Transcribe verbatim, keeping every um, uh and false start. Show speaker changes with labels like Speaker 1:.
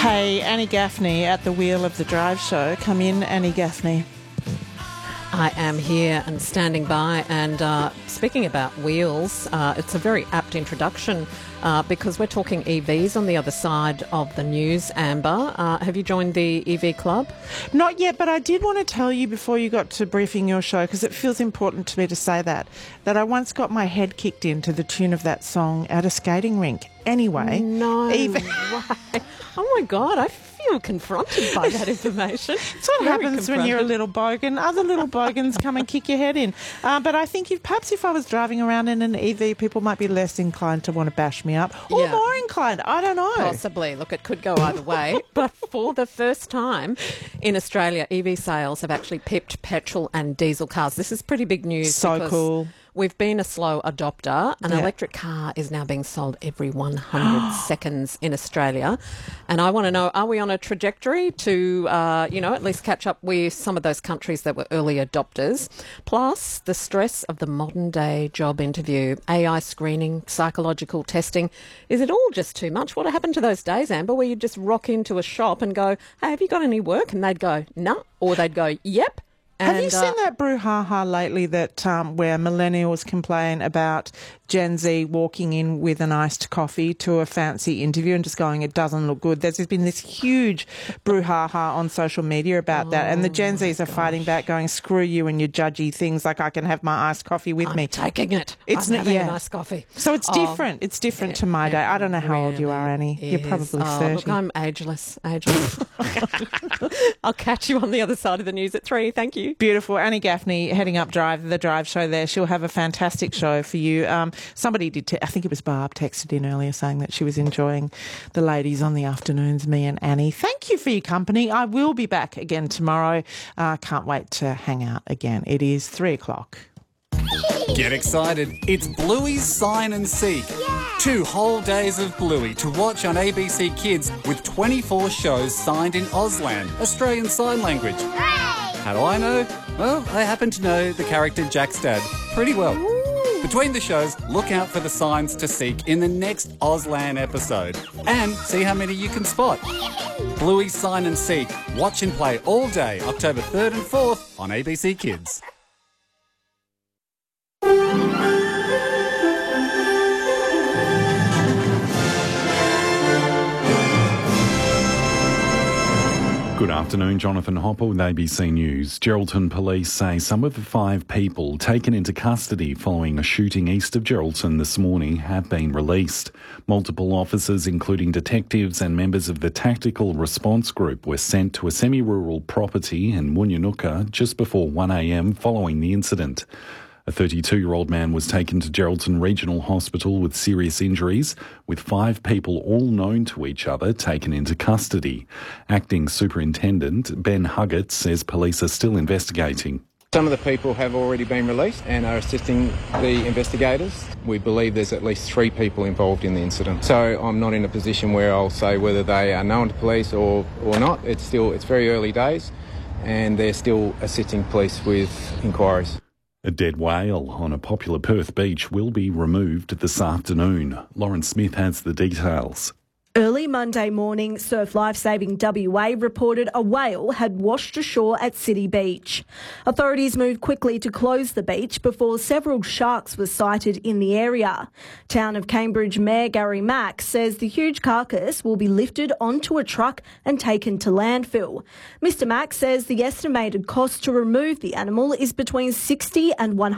Speaker 1: Hey, Annie Gaffney at the wheel of the Drive Show. Come in, Annie Gaffney.
Speaker 2: I am here and standing by, and uh, speaking about wheels, uh, it's a very apt introduction uh, because we're talking E Vs on the other side of the news. Amber, uh, have you joined the E V club?
Speaker 1: Not yet, but I did want to tell you before you got to briefing your show, because it feels important to me to say that, that I once got my head kicked in to the tune of that song at a skating rink. Anyway.
Speaker 2: No
Speaker 1: E V-
Speaker 2: way. Oh my God, I feel confronted by that information.
Speaker 1: That's what
Speaker 2: Very
Speaker 1: happens when you're a little bogan. Other little bogans come and kick your head in. Uh, but I think if perhaps if I was driving around in an E V, people might be less inclined to want to bash me up, or
Speaker 2: Yeah.
Speaker 1: more inclined. I don't know.
Speaker 2: Possibly. Look, it could go either way. But for the first time in Australia, E V sales have actually pipped petrol and diesel cars. This is pretty big news.
Speaker 1: So
Speaker 2: because
Speaker 1: cool.
Speaker 2: We've been a slow adopter. An
Speaker 1: Yeah.
Speaker 2: electric car is now being sold every one hundred seconds in Australia. And I want to know, are we on a trajectory to, uh, you know, at least catch up with some of those countries that were early adopters? Plus, the stress of the modern day job interview, A I screening, psychological testing. Is it all just too much? What happened to those days, Amber, where you just rock into a shop and go, hey, have you got any work? And they'd go, no. Or they'd go, yep.
Speaker 1: Have you
Speaker 2: And,
Speaker 1: seen that brouhaha lately that um, where millennials complain about Gen Z walking in with an iced coffee to a fancy interview and just going, it doesn't look good? There's been this huge brouhaha on social media about
Speaker 2: oh,
Speaker 1: that, and the Gen Zs are fighting back, going, screw you and your judgy things, like I can have my iced coffee with
Speaker 2: I'm
Speaker 1: me.
Speaker 2: taking it.
Speaker 1: It's
Speaker 2: I'm
Speaker 1: not-
Speaker 2: having
Speaker 1: yeah.
Speaker 2: a nice coffee.
Speaker 1: So it's
Speaker 2: Oh,
Speaker 1: different. It's different to my day. I don't know how old you are, Annie.
Speaker 2: Really
Speaker 1: You're probably
Speaker 2: is. Oh,
Speaker 1: thirty.
Speaker 2: look, I'm ageless. Ageless. I'll catch you on the other side of the news at three. Thank you.
Speaker 1: Beautiful. Annie Gaffney heading up Drive, the Drive Show there. She'll have a fantastic show for you. Um, somebody did, te- I think it was Barb, texted in earlier saying that she was enjoying the ladies on the afternoons, me and Annie. Thank you for your company. I will be back again tomorrow. Uh, can't wait to hang out again. It is three o'clock.
Speaker 3: Get excited. It's Bluey's Sign and Seek. Two whole days of Bluey to watch on A B C Kids with twenty-four shows signed in Auslan, Australian Sign Language. How do I know? Well, I happen to know the character Jack's dad pretty well. Between the shows, look out for the signs to seek in the next Auslan episode and see how many you can spot. Bluey's Sign and Seek. Watch and play all day, October third and fourth on A B C Kids.
Speaker 4: Good afternoon, Jonathan Hopper with A B C News. Geraldton police say some of the five people taken into custody following a shooting east of Geraldton this morning have been released. Multiple officers, including detectives and members of the Tactical Response Group, were sent to a semi-rural property in Moonooka just before one a.m. following the incident. A thirty-two-year-old man was taken to Geraldton Regional Hospital with serious injuries, with five people all known to each other taken into custody. Acting Superintendent Ben Huggett says police are still investigating.
Speaker 5: Some of the people have already been released and are assisting the investigators. We believe there's at least three people involved in the incident. So I'm not in a position where I'll say whether they are known to police or, or not. It's still, it's very early days and they're still assisting police with inquiries.
Speaker 4: A dead whale on a popular Perth beach will be removed this afternoon. Lauren Smith has the details.
Speaker 6: Early Monday morning, Surf Lifesaving W A reported a whale had washed ashore at City Beach. Authorities moved quickly to close the beach before several sharks were sighted in the area. Town of Cambridge Mayor Gary Mack says the huge carcass will be lifted onto a truck and taken to landfill. Mister Mack says the estimated cost to remove the animal is between sixty and one